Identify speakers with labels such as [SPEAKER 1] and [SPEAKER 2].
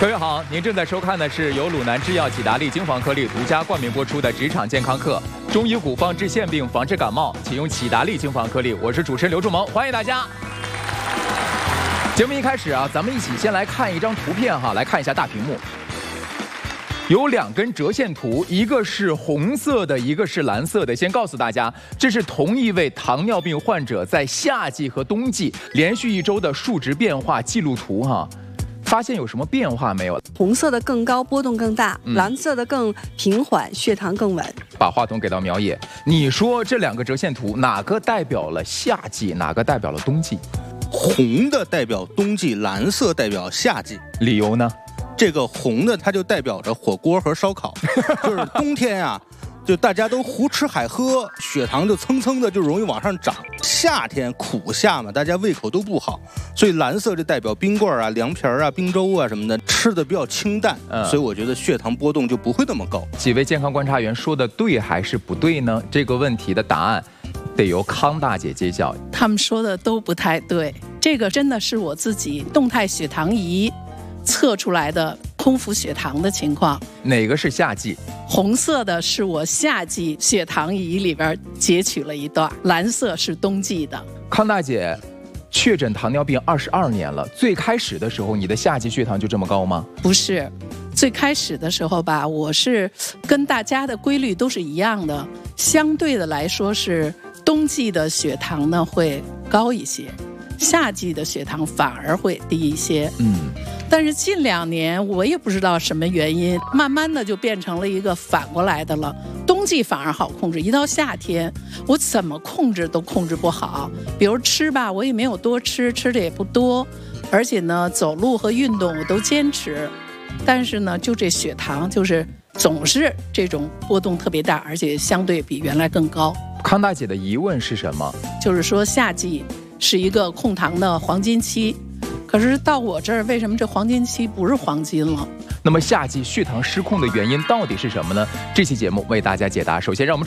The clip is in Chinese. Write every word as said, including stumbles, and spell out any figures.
[SPEAKER 1] 各位好，您正在收看的是由鲁南制药济达利精防颗粒独家冠名播出的职场健康课，中医古方治腺病，防治感冒，请用济达利精防颗粒。我是主持人刘仲谋，欢迎大家。节目一开始啊，咱们一起先来看一张图片哈，来看一下大屏幕。有两根折线图，一个是红色的，一个是蓝色的。先告诉大家，这是同一位糖尿病患者在夏季和冬季连续一周的数值变化记录图哈。发现有什么变化没有？
[SPEAKER 2] 红色的更高，波动更大；
[SPEAKER 1] 嗯、
[SPEAKER 2] 蓝色的更平缓，血糖更稳。
[SPEAKER 1] 把话筒给到苗野，你说这两个折线图哪个代表了夏季，哪个代表了冬季？
[SPEAKER 3] 红的代表冬季，蓝色代表夏季。
[SPEAKER 1] 理由呢？
[SPEAKER 3] 这个红的它就代表着火锅和烧烤，就是冬天啊，就大家都胡吃海喝，血糖就蹭蹭的就容易往上涨。夏天苦夏嘛，大家胃口都不好，所以蓝色就代表冰棍啊、凉皮啊、冰粥啊什么的，吃的比较清淡，嗯、所以我觉得血糖波动就不会那么高。
[SPEAKER 1] 几位健康观察员说的对还是不对呢？这个问题的答案得由康大姐揭晓。
[SPEAKER 4] 他们说的都不太对，这个真的是我自己动态血糖仪测出来的空腹血糖的情况。
[SPEAKER 1] 哪个是夏季？
[SPEAKER 4] 红色的是我夏季血糖仪里边截取了一段，蓝色是冬季的。
[SPEAKER 1] 康大姐确诊糖尿病二十二年了，最开始的时候你的夏季血糖就这么高吗？
[SPEAKER 4] 不是，最开始的时候吧，我是跟大家的规律都是一样的，相对的来说是冬季的血糖呢会高一些，夏季的血糖反而会低一些。嗯。但是近两年我也不知道什么原因，慢慢的就变成了一个反过来的了。冬季反而好控制，一到夏天我怎么控制都控制不好。比如吃吧，我也没有多吃，吃的也不多，而且呢走路和运动我都坚持，但是呢就这血糖就是总是这种波动特别大，而且相对比原来更高。
[SPEAKER 1] 康大姐的疑问是什么？
[SPEAKER 4] 就是说夏季是一个控糖的黄金期，可是到我这儿，为什么这黄金期不是黄金了？
[SPEAKER 1] 那么夏季血糖失控的原因到底是什么呢？这期节目为大家解答。首先，让我们